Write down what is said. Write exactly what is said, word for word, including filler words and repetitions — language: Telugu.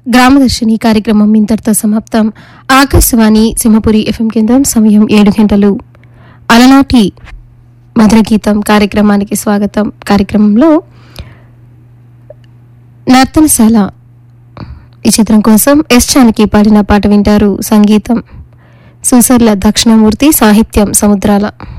గ్రామదర్శిని కార్యక్రమం ఇంతటితో సమాప్తం. ఆకాశవాణి సింహపురి ఎఫ్ఎం కేంద్రం. సమయం ఏడు గంటలు. అలనాటి మధుర గీతం కార్యక్రమానికి స్వాగతం. కార్యక్రమంలో నర్తనశాల ఈ చిత్రం కోసం ఎస్ జానకి పాడిన పాట వింటారు. సంగీతం సూసర్ల దక్షిణమూర్తి, సాహిత్యం సముద్రాల.